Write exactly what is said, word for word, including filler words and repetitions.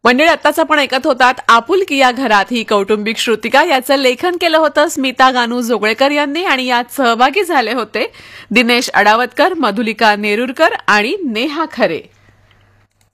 मंडळी आत्ताच आपण ऐकत होतात आपुलकी या घरात ही कौटुंबिक श्रुतिका याचं लेखन केलं होतं स्मिता गानू जोगळेकर यांनी आणि यात सहभागी झाले होते दिनेश अडावतकर, मधुलिका नेरुरकर आणि नेहा खरे.